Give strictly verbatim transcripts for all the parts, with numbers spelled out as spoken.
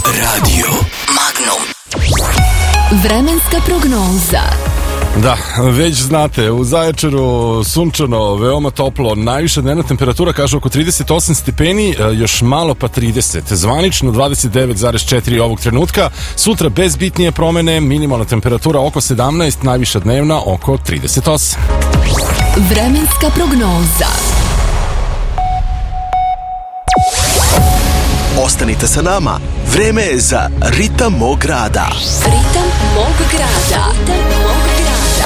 Radio Magnum. Vremenska prognoza. Da, već znate, u Zaječaru sunčano, veoma toplo, najviša dnevna temperatura kaže oko trideset osam stepeni, još malo pa trideset, zvanično dvadeset devet zarez četiri ovog trenutka, sutra bez bitnije promene, minimalna temperatura oko sedamnaest, najviša dnevna oko trideset osam. Vremenska prognoza. Ostanite sa nama, vreme je za Ritam mog grada. Ritam mog grada. Ritam mog grada.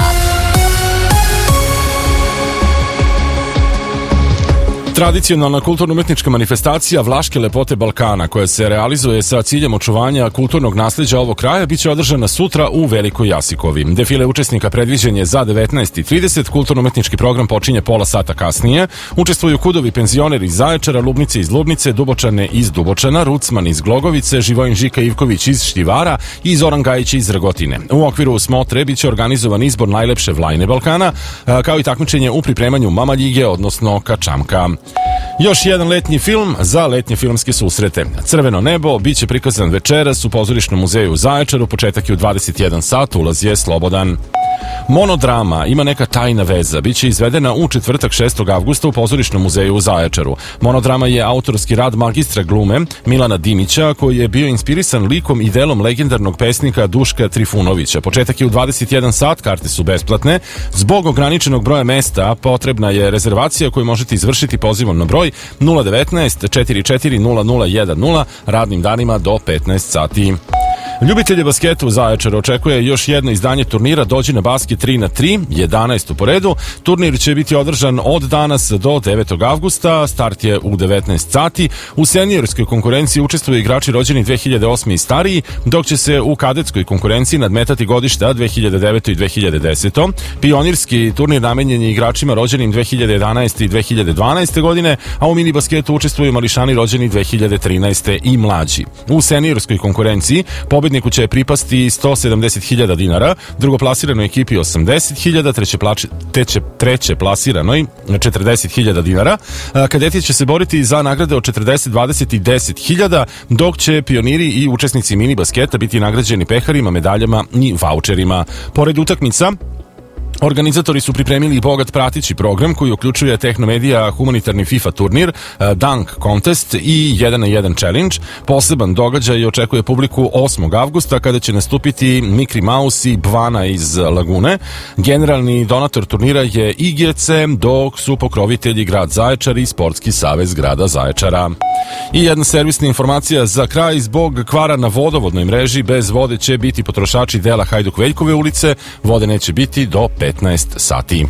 Tradicionalna kulturno-umetnička manifestacija Vlaške lepote Balkana, koja se realizuje sa ciljem očuvanja kulturnog nasleđa ovog kraja, bit će održana sutra u Velikoj Jasikovi. Defile učesnika predviđen je za devetnaest i trideset, kulturno-umetnički program počinje pola sata kasnije. Učestvuju kudovi penzioneri iz Zaječara, Lubnice iz Lubnice, Dubočane iz Dubočana, Rucman iz Glogovice, Živojin Žika Ivković iz Štivara i Zoran Gajić iz Ragotine. U okviru smotre bit će organizovan izbor najlepše vlajne Balkana, kao i takmičenje u pripremanju mamaljige, odnosno kačamka. Još jedan letnji film za letnje filmske susrete. Crveno nebo biće prikazan večeras u Pozorišnom muzeju u Zaječaru, početak je u dvadeset jedan sat, ulaz je slobodan. Monodrama Ima neka tajna veza biće izvedena u četvrtak šestog avgusta u Pozorišnom muzeju u Zaječaru. Monodrama je autorski rad magistra glume Milana Dimića, koji je bio inspirisan likom i delom legendarnog pesnika Duška Trifunovića. Početak je u dvadeset jedan sat, karte su besplatne. Zbog ograničenog broja mesta potrebna je rezervacija koju možete izvršiti pozivom na broj nula devetnaest četrdeset četiri nula nula jedan radnim danima do petnaest sati. Ljubitelje basketa u Zaječaru očekuje još jedno izdanje turnira Dođi na basket tri na tri, jedanaesto po redu. Turnir će biti održan od danas do devetog avgusta, start je u devetnaest sati. U seniorskoj konkurenciji učestvuju igrači rođeni dve hiljade osme i stariji, dok će se u kadetskoj konkurenciji nadmetati godišta dve hiljade devete i dve hiljade desete. Pionirski turnir namenjen je igračima rođenim dve hiljade jedanaeste i dve hiljade dvanaeste godine, a u mini basketu učestvuju mališani rođeni dve hiljade trinaeste i mlađi. U seniorskoj konkurenciji pobedniku će pripasti sto sedamdeset hiljada dinara, drugoplasirano ekipi osamdeset hiljada, treće, plači, teće, treće plasiranoj četrdeset hiljada dinara. Kadeti će se boriti za nagrade od četrdeset, dvadeset i deset hiljada, dok će pioniri i učesnici mini basketa biti nagrađeni peharima, medaljama i vaučerima. Pored utakmica, organizatori su pripremili i bogat pratići program koji uključuje Tehnomedija humanitarni FIFA turnir, Dunk Contest i jedan na jedan challenge. Poseban događaj očekuje publiku osmog avgusta kada će nastupiti Mikri Mouse i Bvana iz Lagune. Generalni donator turnira je I G C, dok su pokrovitelji grad Zaječar i Sportski savez grada Zaječara. I jedna servisna informacija za kraj: zbog kvara na vodovodnoj mreži bez vode će biti potrošači dela Hajduk Veljkove ulice, vode neće biti do petnaest sati.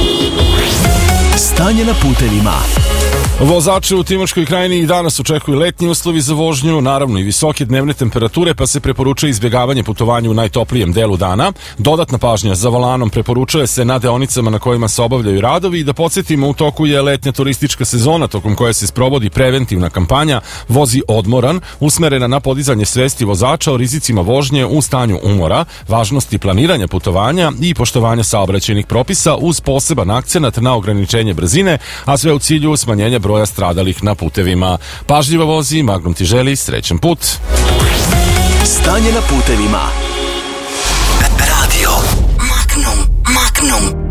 Stanje na putevima. Vozače u Timočkoj krajini i danas očekuju letnji uslovi za vožnju, naravno i visoke dnevne temperature, pa se preporučuje izbjegavanje putovanja u najtoplijem delu dana. Dodatna pažnja za volanom preporučuje se na deonicama na kojima se obavljaju radovi i da podsjetimo, u toku je letnja turistička sezona tokom koje se sprovodi preventivna kampanja Vozi odmoran, usmerena na podizanje svesti vozača o rizicima vožnje u stanju umora, važnosti planiranja putovanja i poštovanja saobraćajnih propisa uz poseban akcenat na ograničenje brzine, a sve u cilju smanjenja broja stradalih na putevima. Pažljivo vozi, Magnum ti želi srećan put. Stanje na putevima. Radio Magnum, Magnum.